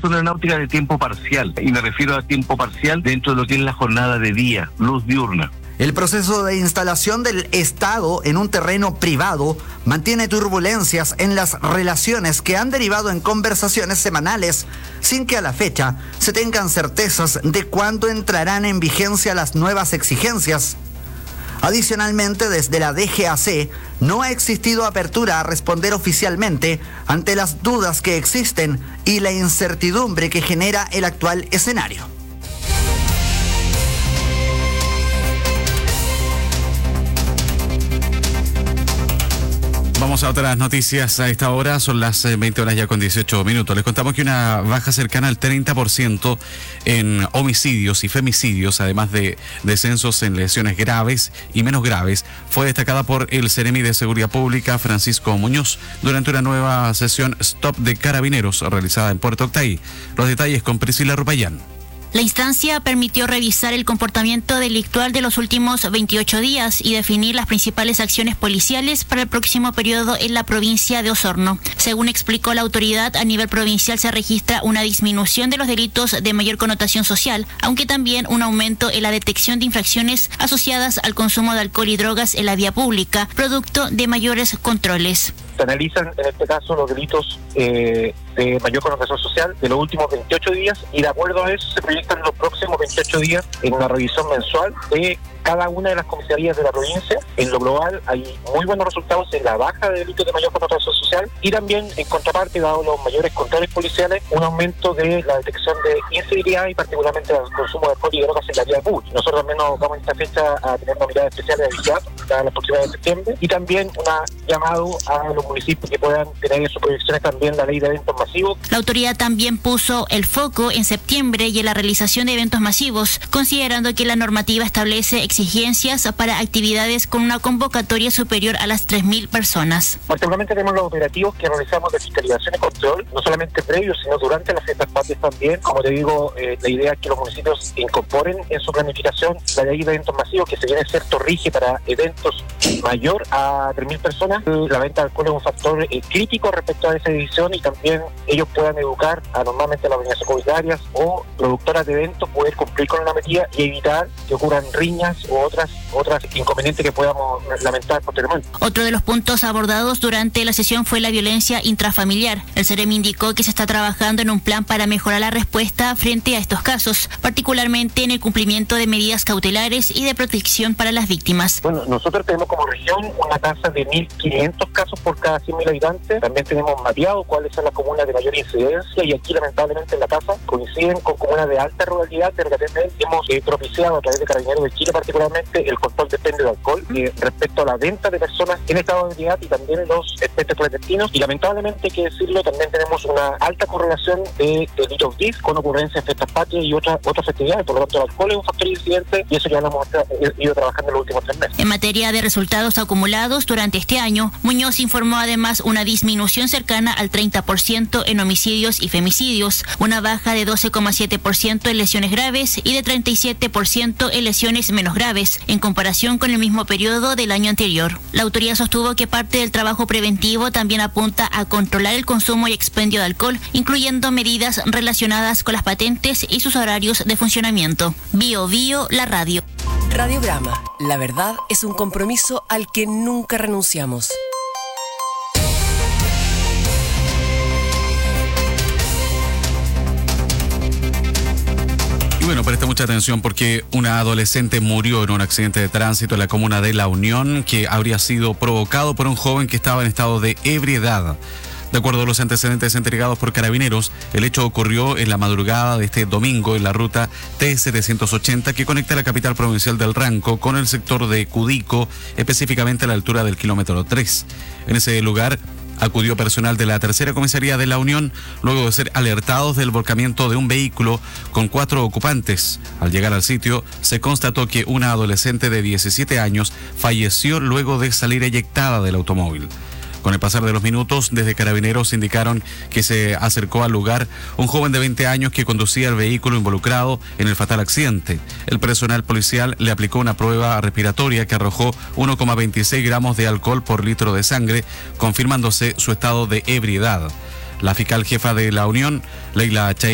son aeronáuticas de tiempo parcial, y me refiero a tiempo parcial dentro de lo que es la jornada de día, luz diurna. El proceso de instalación del Estado en un terreno privado mantiene turbulencias en las relaciones que han derivado en conversaciones semanales sin que a la fecha se tengan certezas de cuándo entrarán en vigencia las nuevas exigencias. Adicionalmente, desde la DGAC no ha existido apertura a responder oficialmente ante las dudas que existen y la incertidumbre que genera el actual escenario. Vamos a otras noticias a esta hora, son las 20 horas ya con 18 minutos. Les contamos que una baja cercana al 30% en homicidios y femicidios, además de descensos en lesiones graves y menos graves, fue destacada por el Seremi de Seguridad Pública, Francisco Muñoz, durante una nueva sesión Stop de Carabineros realizada en Puerto Octay. Los detalles con Priscila Rupayán. La instancia permitió revisar el comportamiento delictual de los últimos 28 días y definir las principales acciones policiales para el próximo periodo en la provincia de Osorno. Según explicó la autoridad, a nivel provincial se registra una disminución de los delitos de mayor connotación social, aunque también un aumento en la detección de infracciones asociadas al consumo de alcohol y drogas en la vía pública, producto de mayores controles. Se analizan en este caso los delitos de mayor connotación social de los últimos 28 días y de acuerdo a eso se proyectan los próximos 28 días en una revisión mensual de cada una de las comisarías de la provincia. En lo global hay muy buenos resultados en la baja de delitos de mayor connotación social y también en contraparte, dado los mayores controles policiales, un aumento de la detección de incivilidad y particularmente el consumo de alcohol y drogas en la vía pública. Nosotros al menos vamos en esta fecha a tener una mirada especial de vigilar para la próxima de septiembre y también un llamado a los municipios que puedan tener en sus proyecciones también la ley de eventos masivos. La autoridad también puso el foco en septiembre y en la realización de eventos masivos, considerando que la normativa establece exigencias para actividades con una convocatoria superior a las 3.000 personas. Particularmente tenemos los operativos que realizamos de fiscalización y control, no solamente previos, sino durante las fiestas patrias también. Como te digo, la idea es que los municipios incorporen en su planificación la ley de eventos masivos, que se viene cierto rige para eventos mayor a 3.000 personas. La venta de alcohol es un factor crítico respecto a esa decisión y también ellos puedan educar a normalmente las organizaciones comunitarias o productoras de eventos poder cumplir con la medida y evitar que ocurran riñas o otras inconvenientes que podamos lamentar posteriormente. Otro de los puntos abordados durante la sesión fue la violencia intrafamiliar. El Seremi indicó que se está trabajando en un plan para mejorar la respuesta frente a estos casos, particularmente en el cumplimiento de medidas cautelares y de protección para las víctimas. Bueno, nosotros tenemos como región una tasa de 1.500 casos por cada 100.000 habitantes. También tenemos mapeado cuáles son las comunas de mayor incidencia y aquí lamentablemente en la tasa coinciden con comunas de alta ruralidad. De repente hemos propiciado a través de Carabineros de Chile particularmente el control de expendio de alcohol respecto a la venta de personas en estado de ebriedad y también los espectros clandestinos. Y lamentablemente, hay que decirlo, también tenemos una alta correlación de delitos DIF con ocurrencias en fiestas patrias y otras festividades. Por lo tanto, el alcohol es un factor incidente y eso ya lo hemos ido trabajando en los últimos 3 meses. En materia de resultados acumulados durante este año, Muñoz informó además una disminución cercana al 30% en homicidios y femicidios, una baja de 12,7% en lesiones graves y de 37% en lesiones menos graves, en comparación con el mismo periodo del año anterior. La autoridad sostuvo que parte del trabajo preventivo también apunta a controlar el consumo y expendio de alcohol, incluyendo medidas relacionadas con las patentes y sus horarios de funcionamiento. Bio Bio, la radio. Radiograma. La verdad es un compromiso al que nunca renunciamos. Bueno, preste mucha atención porque una adolescente murió en un accidente de tránsito en la comuna de La Unión que habría sido provocado por un joven que estaba en estado de ebriedad. De acuerdo a los antecedentes entregados por Carabineros, el hecho ocurrió en la madrugada de este domingo en la ruta T780 que conecta la capital provincial del Ranco con el sector de Cudico, específicamente a la altura del kilómetro 3. En ese lugar acudió personal de la tercera comisaría de La Unión luego de ser alertados del volcamiento de un vehículo con 4 ocupantes. Al llegar al sitio se constató que una adolescente de 17 años falleció luego de salir eyectada del automóvil. Con el pasar de los minutos, desde Carabineros indicaron que se acercó al lugar un joven de 20 años que conducía el vehículo involucrado en el fatal accidente. El personal policial le aplicó una prueba respiratoria que arrojó 1,26 gramos de alcohol por litro de sangre, confirmándose su estado de ebriedad. La fiscal jefa de La Unión, Leila Chay,